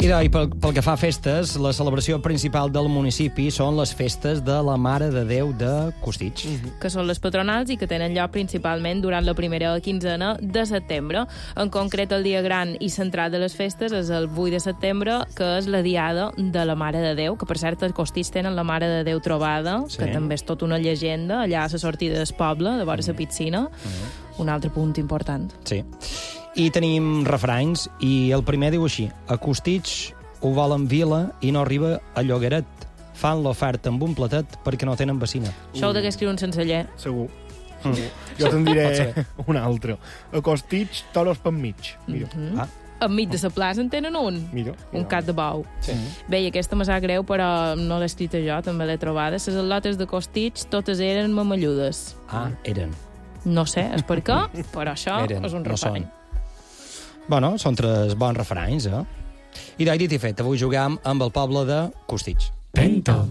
I pel que fa a festes, la celebració principal del municipi són les festes de la Mare de Déu de Costitx. Que són les patronals i que tenen lloc principalment durant la primera quinzena de setembre. En concret, el dia gran i central de les festes és el 8 de setembre, que és la Diada de la Mare de Déu, que per cert a Costitx tenen la Mare de Déu trobada, que també és tota una llegenda, allà a la sortida del poble, de vora la piscina. Un altre punt important. Sí. I tenim refranys, i el primer diu així: a Costitx ho volen vila i no arriba a Llogaret. Fan l'oferta amb un platet perquè no tenen vecina. Això ho degué escriure un senceller. Segur. Jo te'n diré un altre. A Costitx, toros per mig. Mira. Enmig de la plaça en tenen un. Mira. Un cap de bou. Sí. Bé, i aquesta me sap greu, però no l'he escrita jo, també l'he trobada. Les al·lotes de Costitx totes eren mamalludes. Eren. No sé, és per què, però això Eren, és un no refrany. Bueno, són tres bons refranys, eh? I dit i fet, avui juguem amb el poble de Costitx. Penta.